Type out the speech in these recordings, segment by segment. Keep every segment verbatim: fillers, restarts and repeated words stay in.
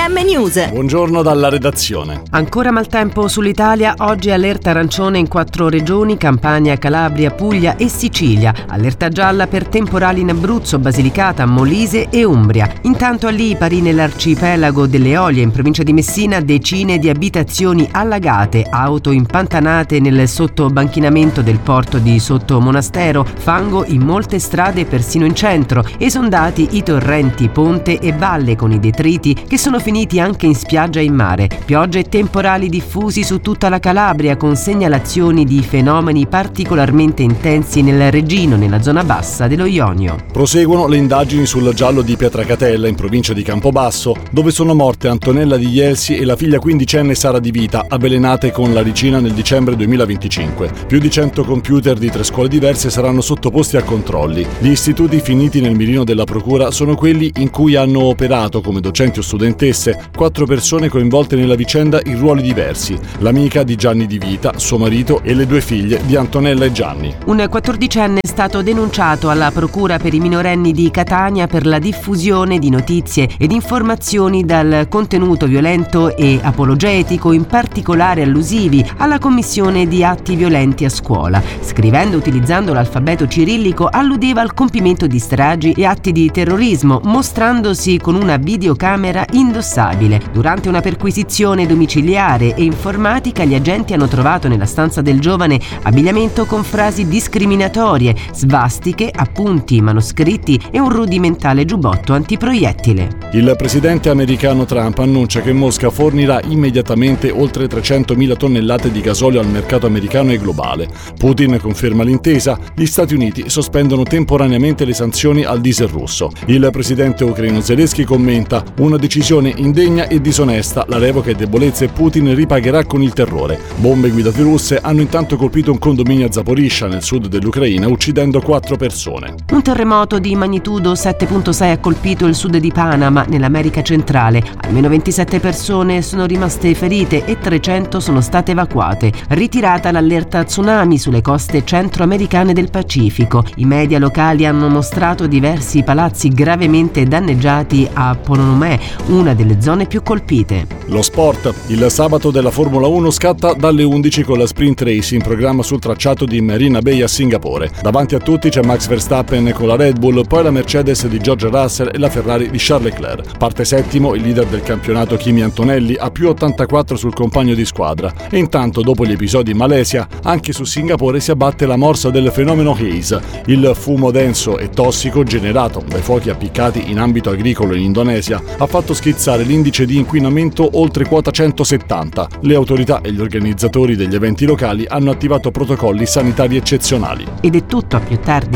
M News. Buongiorno dalla redazione. Ancora maltempo sull'Italia, oggi allerta arancione in quattro regioni: Campania, Calabria, Puglia e Sicilia. Allerta gialla per temporali in Abruzzo, Basilicata, Molise e Umbria. Intanto a Lipari, nell'arcipelago delle Eolie, in provincia di Messina, decine di abitazioni allagate, auto impantanate nel sottobanchinamento del porto di Sottomonastero, fango in molte strade persino in centro, esondati i torrenti Ponte e Valle con i detriti che sono finiti anche in spiaggia e in mare. Piogge e temporali diffusi su tutta la Calabria, con segnalazioni di fenomeni particolarmente intensi nel Reggino, nella zona bassa dello Ionio. Proseguono le indagini sul giallo di Pietracatella, in provincia di Campobasso, dove sono morte Antonella Di Jelsi e la figlia quindicenne Sara Di Vita, avvelenate con l'aricina nel dicembre duemilaventicinque. Più di cento computer di tre scuole diverse saranno sottoposti a controlli. Gli istituti finiti nel mirino della procura sono quelli in cui hanno operato come docenti o studentesse quattro persone coinvolte nella vicenda in ruoli diversi: l'amica di Gianni Di Vita, suo marito e le due figlie di Antonella e Gianni. Un quattordicenne è stato denunciato alla procura per i minorenni di Catania per la diffusione di notizie ed informazioni dal contenuto violento e apologetico, in particolare allusivi alla commissione di atti violenti a scuola. Scrivendo utilizzando l'alfabeto cirillico, alludeva al compimento di stragi e atti di terrorismo, mostrandosi con una videocamera indossabile. Durante una perquisizione domiciliare e informatica, gli agenti hanno trovato nella stanza del giovane abbigliamento con frasi discriminatorie, svastiche, appunti manoscritti e un rudimentale giubbotto antiproiettile. Il presidente americano Trump annuncia che Mosca fornirà immediatamente oltre trecentomila tonnellate di gasolio al mercato americano e globale. Putin conferma l'intesa, gli Stati Uniti sospendono temporaneamente le sanzioni al diesel russo. Il presidente ucraino Zelensky commenta: una decisione indegna e disonesta, la revoca è debolezza e Putin ripagherà con il terrore. Bombe guidate russe hanno intanto colpito un condominio a Zaporizhzhia, nel sud dell'Ucraina, uccidendo quattro persone. Un terremoto di magnitudo sette virgola sei ha colpito il sud di Panama, nell'America centrale. Almeno ventisette persone sono rimaste ferite e trecento sono state evacuate. Ritirata l'allerta tsunami sulle coste centroamericane del Pacifico. I media locali hanno mostrato diversi palazzi gravemente danneggiati a Pononomé, una delle zone più colpite. Lo sport. Il sabato della Formula uno scatta dalle undici con la sprint race in programma sul tracciato di Marina Bay a Singapore. Davanti a tutti c'è Max Verstappen con la Red Bull, poi la Mercedes di George Russell e la Ferrari di Charles Leclerc. Parte settimo il leader del campionato Kimi Antonelli a più ottantaquattro sul compagno di squadra. E intanto, dopo gli episodi in Malesia, anche su Singapore si abbatte la morsa del fenomeno Haze, il fumo denso e tossico generato dai fuochi appiccati in ambito agricolo in Indonesia ha fatto schizzare l'indice di inquinamento oltre quota centosettanta. Le autorità e gli organizzatori degli eventi locali hanno attivato protocolli sanitari eccezionali. Ed è tutto, a più tardi.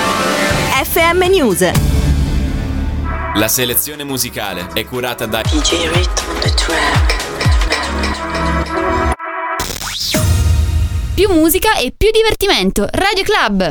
F M News. La selezione musicale è curata da D J Rhythm on the track. Più musica e più divertimento. Radio Club.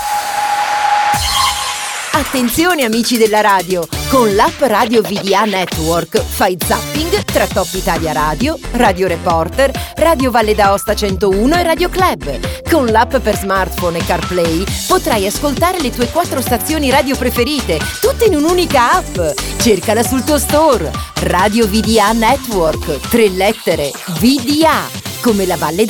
Attenzione amici della radio, con l'app Radio V D A Network fai zapping tra Top Italia Radio, Radio Reporter, Radio Valle d'Aosta centouno e Radio Club. Con l'app per smartphone e CarPlay potrai ascoltare le tue quattro stazioni radio preferite, tutte in un'unica app. Cercala sul tuo store. Radio V D A Network, tre lettere, V D A, come la Valle